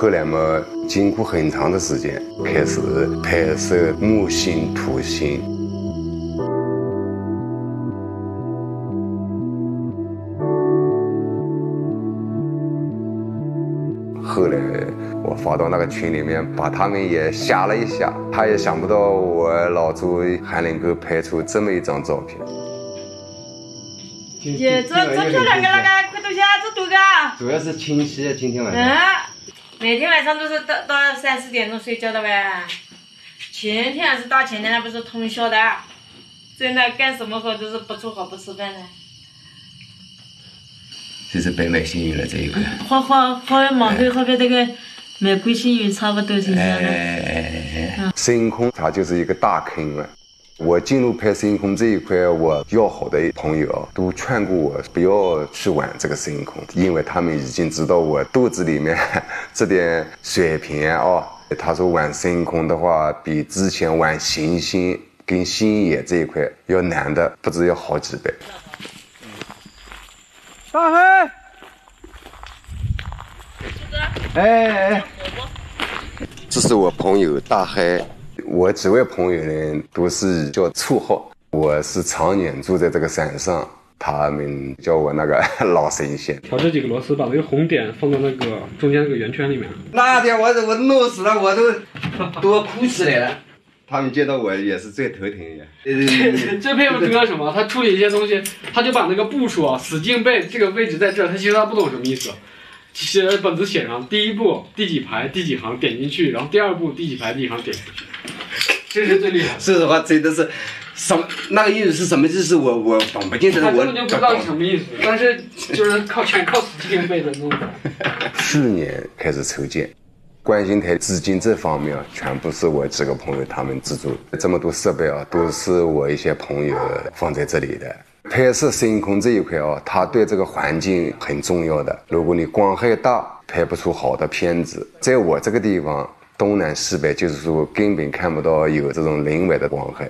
后来嘛，经过很长的时间，开始拍摄木星、土星。后来我发到那个群里面，把他们也吓了一下，他也想不到我老朱还能够拍出这么一张照片。 这漂亮个那个，快多些，这多个。 主要是清晰，今天晚上。 每天晚上都是到3、4点钟睡觉的呗。前天还是大前天，那不是通宵的，真的干什么活都是不做好不吃饭的。 这是北美幸运了这一块。 和芒果和这个玫瑰幸运差不多是一样的。 深空它就是一个大坑了。我进入拍深空这一块，我要好的朋友都劝过我不要去玩这个深空，因为他们已经知道我肚子里面这点水平哦。他说玩深空的话，比之前玩行星跟星野这一块要难的不止要好几倍。 大黑，哎， 这是我朋友大黑。我几位朋友呢都是叫绰号，我是常年住在这个山上，他们叫我那个老神仙。 调这几个螺丝，把那个红点放到那个中间那个圆圈里面。 那天我弄死了，我都哭起来了。他们见到我也是最头疼的。 这佩服哥什么？他处理一些东西，他就把那个步数啊使劲背，这个位置在这，他其实他不懂什么意思。其实本子写上第一步第几排第几行点进去，然后第二步第几排第几行点进去，这是最厉害的。 说实话，真的是什么那个意思是什么意思？我懂不进去， 他根本就不知道是什么意思，但是就是全靠使劲背的弄的。 去年开始筹建观星台，资金这方面全部是我几个朋友他们资助，这么多设备啊，都是我一些朋友放在这里的。拍摄深空这一块啊，它对这个环境很重要的。如果你光害大，拍不出好的片子。在我这个地方，东南西北，就是说根本看不到有这种人为的光害。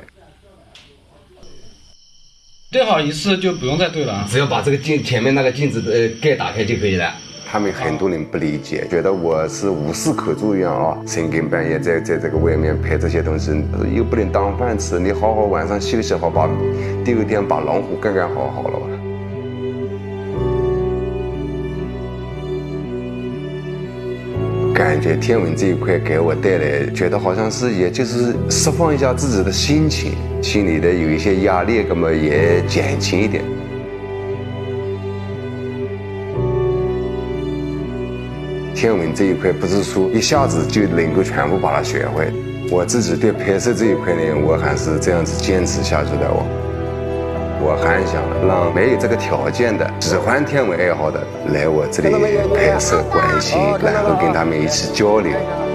对好一次就不用再对了， 只要把这个前面那个镜子的盖打开就可以了。他们很多人不理解，觉得我是无事可做一样啊，深更半夜在这个外面拍这些东西，又不能当饭吃，你好好晚上休息好，第二天把狼虎干好了吧。感觉天文这一块给我带来，觉得好像是也就是释放一下自己的心情，心里的有一些压力，那么也减轻一点。天文这一块不是说一下子就能够全部把它学会，我自己对拍摄这一块呢，我还是这样子坚持下去的。我还想让没有这个条件的喜欢天文爱好的来我这里拍摄观星，然后跟他们一起交流。